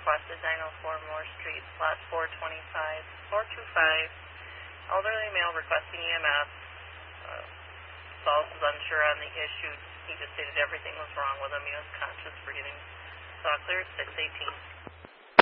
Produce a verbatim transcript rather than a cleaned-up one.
requested nine oh four Moore Street, lot four twenty-five, four two five. Elderly male requesting E M S. Uh, Sauls is unsure on the issue. He just stated everything was wrong with him. He was conscious breathing. Saw clear at six eighteen.